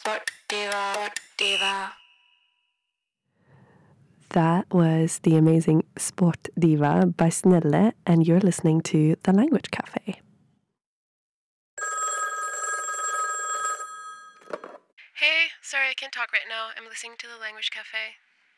Diva. That was the amazing Sport Diva by Snelle, and you're listening to The Language Cafe. Hey, sorry I can't talk right now. I'm listening to The Language Cafe.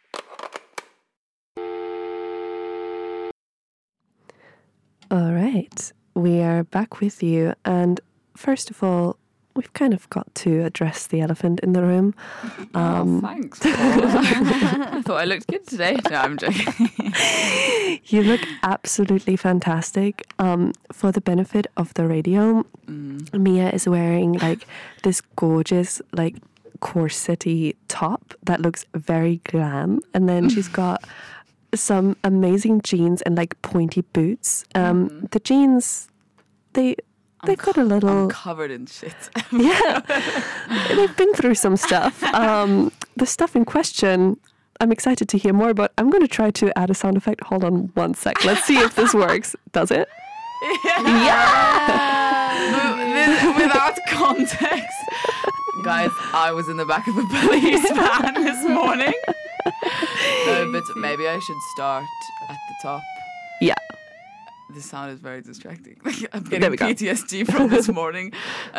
All right, we are back with you, and first of all, we've kind of got to address the elephant in the room. Thanks, Paul. I thought I looked good today. No, I'm joking. You look absolutely fantastic. For the benefit of the radio, Mia is wearing like this gorgeous like corsety top that looks very glam, and then she's got some amazing jeans and like pointy boots. The jeans, they've got a little... I'm covered in shit. Yeah, they've been through some stuff. The stuff in question, I'm excited to hear more about. I'm going to try to add a sound effect. Hold on one sec. Let's see if this works. Does it? Yeah! Without context. Guys, I was in the back of a police van this morning. No, but maybe I should start at the top. Yeah. This sound is very distracting. I'm getting PTSD from this morning.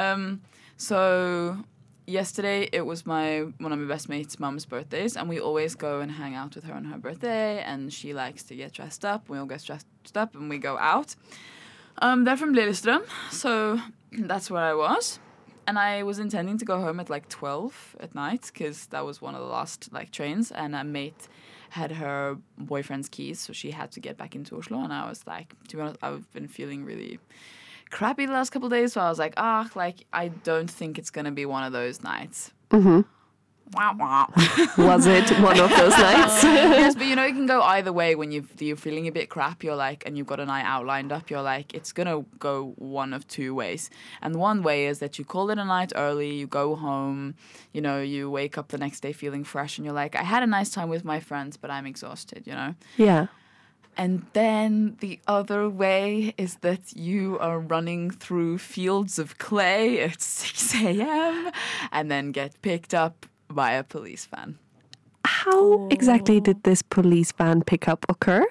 So yesterday it was one of my best mates' mum's birthdays, and we always go and hang out with her on her birthday, and she likes to get dressed up. We all get dressed up and we go out. They're from Lillestrøm, so that's where I was. And I was intending to go home at like 12 at night, because that was one of the last like trains, and a mate had her boyfriend's keys, so she had to get back into Oslo. And I was like, to be honest, I've been feeling really crappy the last couple of days, so I was like, I don't think it's gonna be one of those nights. Mm-hmm. Wah, wah. Was it one of those nights? Yes, but you know, it can go either way. When you're feeling a bit crap, you're like, and you've got a night out lined up, you're like, it's gonna go one of two ways. And one way is that you call it a night early, you go home, you know, you wake up the next day feeling fresh, and you're like, I had a nice time with my friends, but I'm exhausted, you know? Yeah. And then the other way is that you are running through fields of clay at 6 a.m. and then get picked up by a police van. How exactly did this police van pickup occur?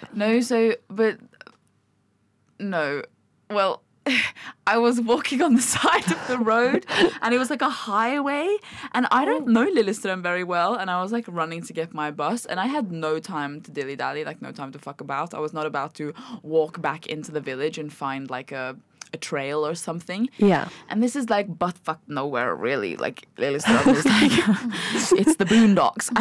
Well, I was walking on the side of the road, and it was like a highway, and I don't know Lillestrøm very well, and I was like running to get my bus, and I had no time to dilly-dally, like no time to fuck about. I was not about to walk back into the village and find like a trail or something. Yeah. And this is like butt fuck nowhere, really. Like Lillestrøm is like it's the boondocks.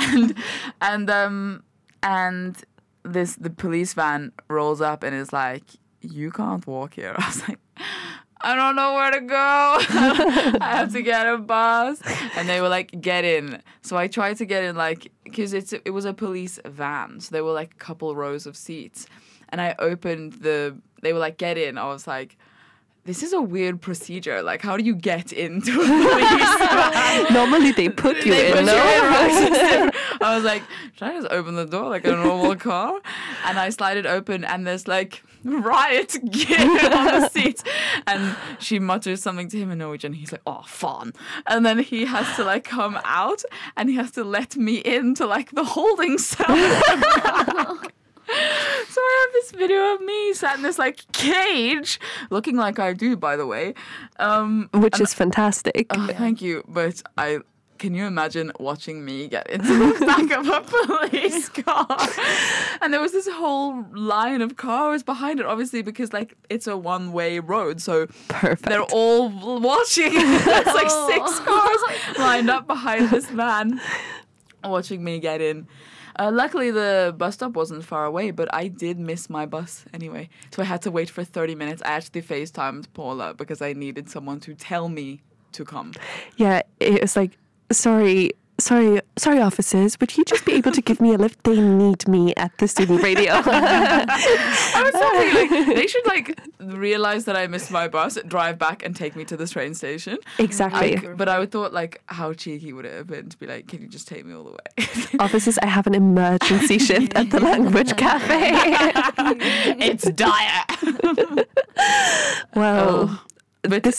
And the police van rolls up and is like, you can't walk here. I was like, I don't know where to go. I have to get a bus. And they were like, get in. So I tried to get in, like, because it was a police van. So there were like a couple rows of seats. And I opened they were like, get in. I was like, this is a weird procedure. Like, how do you get into a police van? Normally they put you in, no? I was like, should I just open the door like a normal car? And I slide it open, and there's like riot gear on the seats. And she mutters something to him in Norwegian. He's like, oh, fun. And then he has to like come out, and he has to let me into like the holding cell. So I have this video of me sat in this like cage, looking like I do, by the way, which is fantastic. Oh, thank you. But can you imagine watching me get into the back of a police car? And there was this whole line of cars behind it, obviously, because like it's a one-way road, so perfect. They're all watching. There's like 6 cars lined up behind this van, watching me get in. Luckily, the bus stop wasn't far away, but I did miss my bus anyway. So I had to wait for 30 minutes. I actually FaceTimed Paula because I needed someone to tell me to come. Yeah, it was like, sorry, officers, would you just be able to give me a lift? They need me at the student radio. I was thinking, like, they should like realize that I missed my bus, drive back and take me to the train station. Exactly. But I would thought, like, how cheeky would it have been to be like, can you just take me all the way? Officers, I have an emergency shift at the Language Cafe. It's dire. Well, but this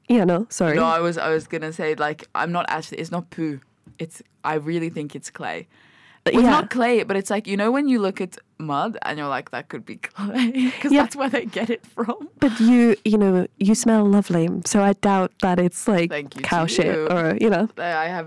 Yeah, no, sorry. No, I was gonna say like I'm not actually. It's not poo. I really think it's clay. Well, it's not clay, but it's like, you know, when you look at mud and you're like, that could be clay, because that's where they get it from. But you know, you smell lovely, so I doubt that it's like cow shit or, you know.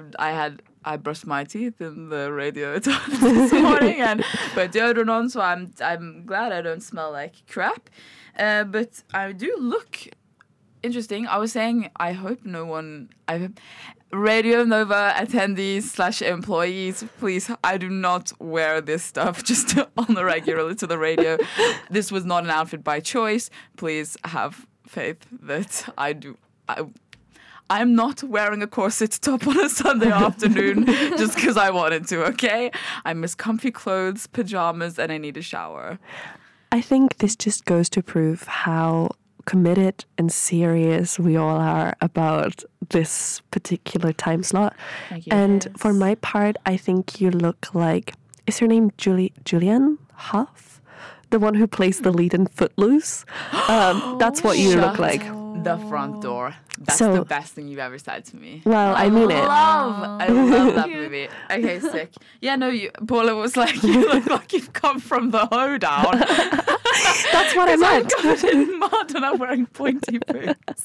I brushed my teeth in the radio this morning and put deodorant on, so I'm glad I don't smell like crap. But I do look interesting. I was saying, I hope no one... Radio Nova attendees / employees, please, I do not wear this stuff just on the regular to the radio. This was not an outfit by choice. Please have faith that I do. I'm not wearing a corset top on a Sunday afternoon just because I wanted to, okay? I miss comfy clothes, pajamas, and I need a shower. I think this just goes to prove how committed and serious we all are about this particular time slot. And for my part, I think you look like, is her name Julianne Hough? The one who plays the lead in Footloose? That's what you look like. The front door. That's the best thing you've ever said to me. Well, I mean it. I love that movie. Okay, sick. Yeah, no, Paula was like, you look like you've come from the hoedown. That's what I meant. I'm covered in mud and I'm wearing pointy boots.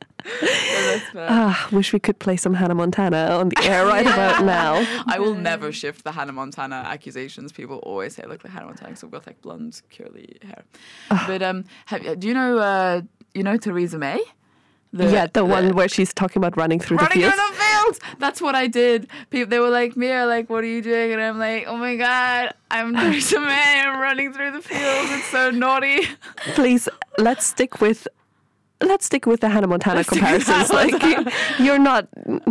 Wish we could play some Hannah Montana on the air right about now. I will never shift the Hannah Montana accusations. People always say I look like Hannah Montana because I've got like blonde curly hair. But do you know Theresa May? The one where she's talking about running through the fields. Running through the fields! That's what I did. People, they were like, Mia, like, what are you doing? And I'm like, oh my God, I'm Theresa May. I'm running through the fields. It's so naughty. Please, let's stick with the Hannah Montana comparisons. Like, you're not...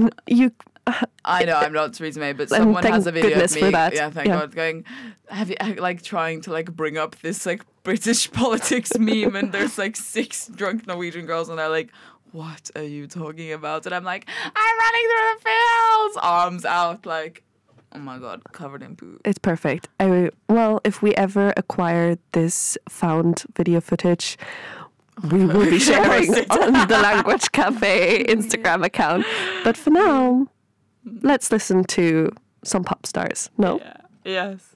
I know I'm not Theresa May, but someone has a video of me. For that. Yeah, thank God. Going, like trying to like bring up this like British politics meme, and there's like 6 drunk Norwegian girls, and they're like, "What are you talking about?" And I'm like, "I'm running through the fields, arms out, like, oh my God, covered in poo." It's perfect. Well, if we ever acquire this found video footage, we will be sharing on the Language Cafe Instagram account. But for now, let's listen to some pop stars. No? Yeah. Yes.